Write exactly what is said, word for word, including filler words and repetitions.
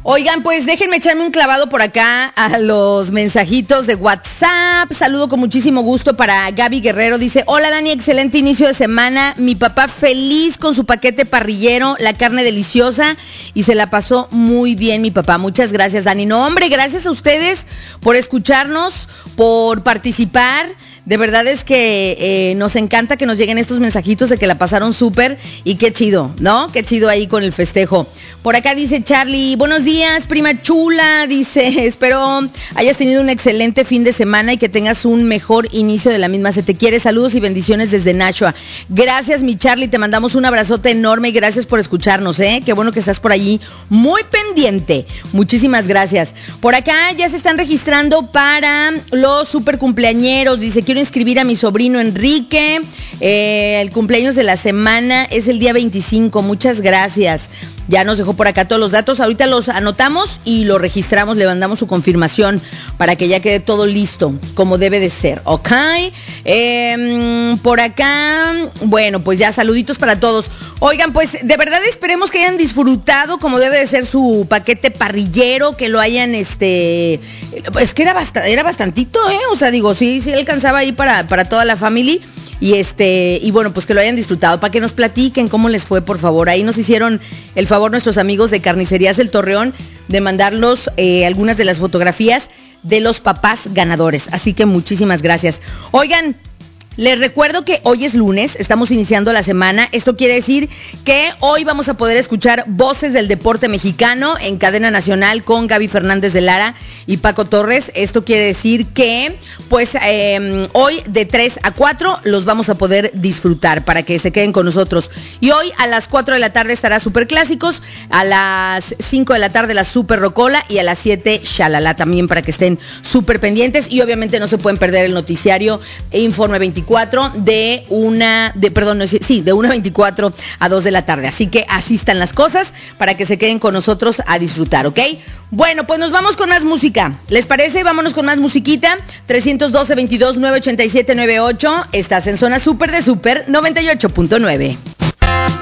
Oigan, pues déjenme echarme un clavado por acá a los mensajitos de WhatsApp. Saludo con muchísimo gusto para Gaby Guerrero. Dice, hola Dani, excelente inicio de semana. Mi papá feliz con su paquete parrillero, la carne deliciosa y se la pasó muy bien mi papá. Muchas gracias, Dani. No, hombre, gracias a ustedes por escucharnos, por participar. De verdad es que eh, nos encanta que nos lleguen estos mensajitos de que la pasaron súper y qué chido, ¿no? Qué chido ahí con el festejo. Por acá dice Charlie, buenos días, prima chula, dice, espero hayas tenido un excelente fin de semana y que tengas un mejor inicio de la misma. Se te quiere, saludos y bendiciones desde Nashua. Gracias, mi Charlie, te mandamos un abrazote enorme y gracias por escucharnos, ¿eh? Qué bueno que estás por allí, muy pendiente. Muchísimas gracias. Por acá ya se están registrando para los super cumpleañeros, dice, quiero inscribir a mi sobrino Enrique, eh, el cumpleaños de la semana es el día veinticinco, muchas gracias. Ya nos dejó por acá todos los datos, ahorita los anotamos y lo registramos, le mandamos su confirmación para que ya quede todo listo, como debe de ser, ¿ok? Eh, por acá, bueno, pues ya saluditos para todos. Oigan, pues de verdad esperemos que hayan disfrutado como debe de ser su paquete parrillero, que lo hayan, este, es que era, bast- era bastantito, ¿eh? O sea, digo, sí, sí alcanzaba ahí para, para toda la familia. Y este, y bueno, pues que lo hayan disfrutado, para que nos platiquen cómo les fue, por favor. Ahí nos hicieron el favor nuestros amigos de Carnicerías El Torreón de mandarlos eh, algunas de las fotografías de los papás ganadores. Así que muchísimas gracias. Oigan, les recuerdo que hoy es lunes, estamos iniciando la semana. Esto quiere decir que hoy vamos a poder escuchar voces del deporte mexicano en cadena nacional con Gaby Fernández de Lara y Paco Torres. Esto quiere decir que, pues, eh, hoy de tres a cuatro los vamos a poder disfrutar para que se queden con nosotros. Y hoy a las cuatro de la tarde estará Super Clásicos, a las cinco de la tarde la Super Rocola y a las siete Shalala también para que estén súper pendientes. Y obviamente no se pueden perder el noticiario Informe veinticuatro de una, de, perdón, no, sí, de una veinticuatro a dos de la tarde. Así que así están las cosas para que se queden con nosotros a disfrutar, ¿ok? Bueno, pues nos vamos con más música. ¿Les parece? Vámonos con más musiquita. trescientos doce, veintidós, novecientos ochenta y siete, noventa y ocho. Estás en Zona Super de Super noventa y ocho punto nueve.